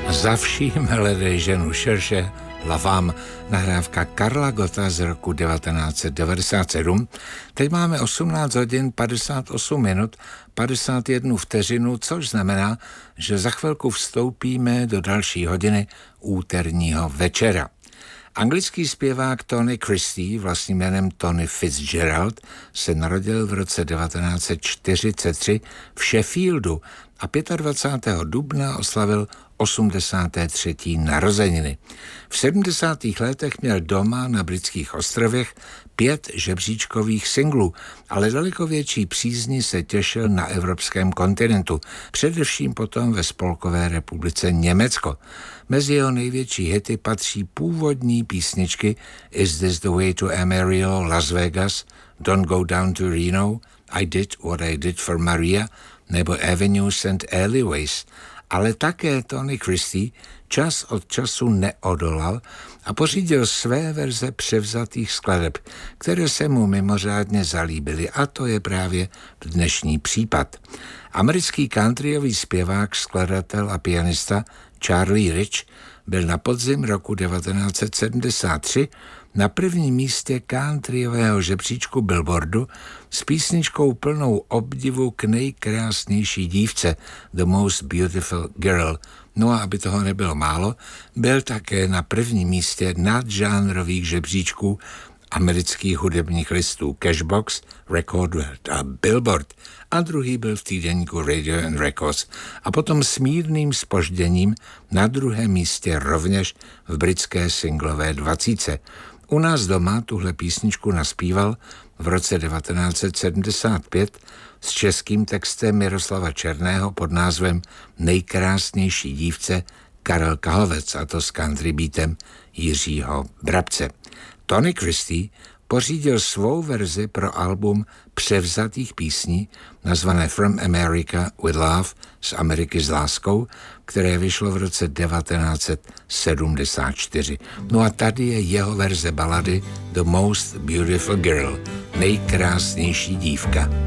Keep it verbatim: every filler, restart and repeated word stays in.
Za vším hledej ženu širše, Lavam, nahrávka Karla Gotta z roku devatenáct set devadesát sedm. Teď máme osmnáct hodin padesát osm minut, padesát jedna vteřinu, což znamená, že za chvilku vstoupíme do další hodiny úterního večera. Anglický zpěvák Tony Christie, vlastním jménem Tony Fitzgerald, se narodil v roce devatenáct set čtyřicet tři v Sheffieldu a dvacátého pátého dubna oslavil osmdesáté třetí narozeniny. V sedmdesátých letech měl doma na britských ostrovech pět žebříčkových singlů, ale daleko větší přízni se těšil na evropském kontinentu, především potom ve Spolkové republice Německo. Mezi jeho největší hity patří původní písničky Is This the Way to Amarillo, Las Vegas, Don't Go Down to Reno, I Did What I Did for Maria nebo Avenue Saint Alleyways. Ale také Tony Christie čas od času neodolal a pořídil své verze převzatých skladeb, které se mu mimořádně zalíbily, a to je právě dnešní případ. Americký countryový zpěvák, skladatel a pianista Charlie Rich byl na podzim roku devatenáct set sedmdesát tři na prvním místě countryového žebříčku Billboardu s písničkou plnou obdivu k nejkrásnější dívce, The Most Beautiful Girl. No a aby toho nebylo málo, byl také na prvním místě nadžánrových žebříčků amerických hudebních listů Cashbox, Record World a Billboard, a druhý byl v týdeníku Radio and Records a potom s mírným zpožděním na druhém místě rovněž v britské singlové dvacítce. U nás doma tuhle písničku naspíval v roce devatenáct set sedmdesát pět s českým textem Miroslava Černého pod názvem Nejkrásnější dívce Karel Kahovec, a to s country beatem Jiřího Brabce. Tony Christie pořídil svou verzi pro album převzatých písní nazvané From America with Love, z Ameriky s láskou, které vyšlo v roce devatenáct set sedmdesát čtyři. No a tady je jeho verze balady The Most Beautiful Girl, nejkrásnější dívka.